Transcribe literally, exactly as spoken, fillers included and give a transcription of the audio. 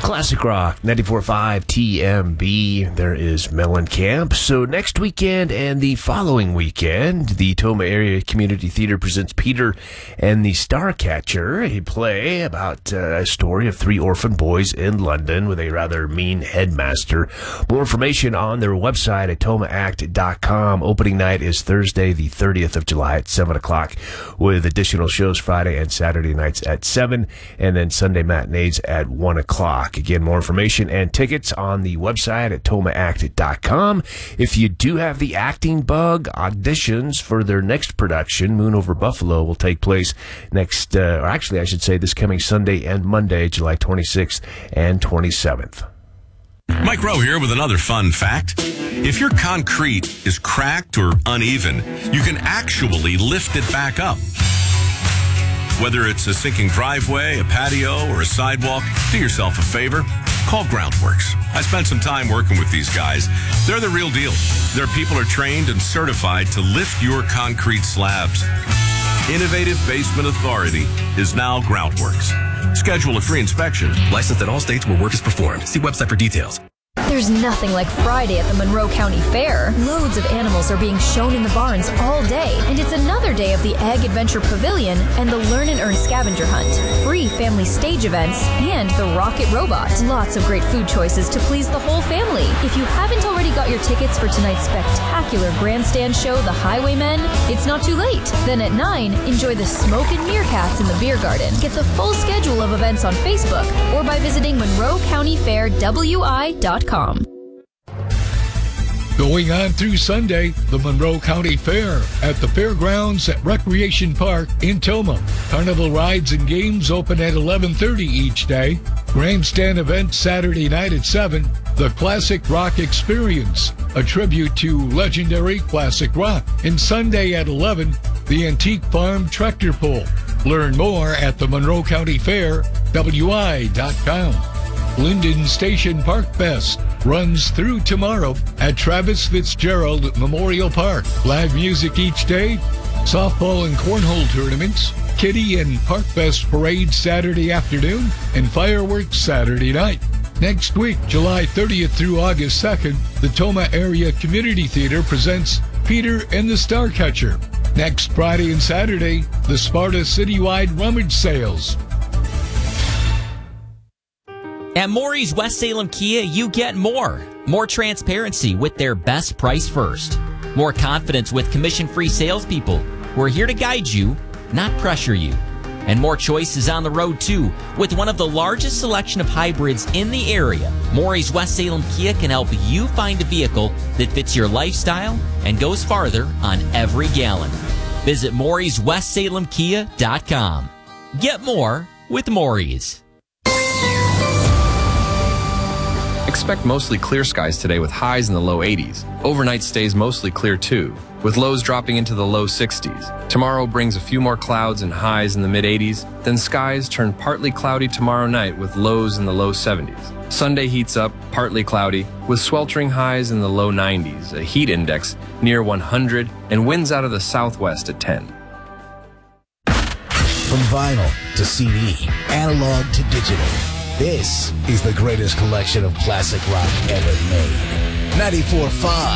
Classic Rock, ninety-four point five T M B. There is Mellencamp. So next weekend and the following weekend, the Tomah Area Community Theater presents Peter and the Starcatcher, a play about uh, a story of three orphan boys in London with a rather mean headmaster. More information on their website at tomah act dot com. Opening night is Thursday, the thirtieth of July at seven o'clock, with additional shows Friday and Saturday nights at seven, and then Sunday matinees at one o'clock. Again, more information and tickets on the website at tomah act dot com. If you do have the acting bug, auditions for their next production, Moon Over Buffalo, will take place next, uh, or actually I should say this coming Sunday and Monday, July twenty-sixth and twenty-seventh. Mike Rowe here with another fun fact. If your concrete is cracked or uneven, you can actually lift it back up. Whether it's a sinking driveway, a patio, or a sidewalk, do yourself a favor. Call Groundworks. I spent some time working with these guys. They're the real deal. Their people are trained and certified to lift your concrete slabs. Innovative Basement Authority is now Groundworks. Schedule a free inspection. Licensed in all states where work is performed. See website for details. There's nothing like Friday at the Monroe County Fair. Loads of animals are being shown in the barns all day, and it's another day of the Ag Adventure Pavilion and the Learn and Earn Scavenger Hunt, free family stage events, and the Rocket Robot. Lots of great food choices to please the whole family. If you haven't already got your tickets for tonight's spectacular grandstand show, The Highwaymen, it's not too late. Then at nine, enjoy the Smoke and Meerkats in the beer garden. Get the full schedule of events on Facebook or by visiting monroe county fair w i dot com. Going on through Sunday, the Monroe County Fair at the Fairgrounds at Recreation Park in Tomah. Carnival rides and games open at eleven thirty each day. Grandstand event Saturday night at seven. The Classic Rock Experience, a tribute to legendary classic rock. And Sunday at eleven, the Antique Farm Tractor Pull. Learn more at the Monroe County Fair, w i dot com. Linden Station Park Fest runs through tomorrow at Travis Fitzgerald Memorial Park. Live music each day, softball and cornhole tournaments, kiddie and Park Fest parade Saturday afternoon, and fireworks Saturday night. Next week, July thirtieth through August second, the Tomah Area Community Theater presents Peter and the Starcatcher. Next Friday and Saturday, the Sparta Citywide Rummage Sales. At Maury's West Salem Kia, you get more. More transparency with their best price first. More confidence with commission-free salespeople who are here to guide you, not pressure you. And more choices on the road, too. With one of the largest selection of hybrids in the area, Maury's West Salem Kia can help you find a vehicle that fits your lifestyle and goes farther on every gallon. Visit Maury's West Salem Kia dot com. Get more with Maury's. Expect mostly clear skies today with highs in the low eighties. Overnight stays mostly clear too, with lows dropping into the low sixties. Tomorrow brings a few more clouds and highs in the mid eighties, then skies turn partly cloudy tomorrow night with lows in the low seventies. Sunday heats up, partly cloudy, with sweltering highs in the low nineties, a heat index near one hundred, and winds out of the southwest at ten. From vinyl to C D, analog to digital, this is the greatest collection of classic rock ever made. ninety-four point five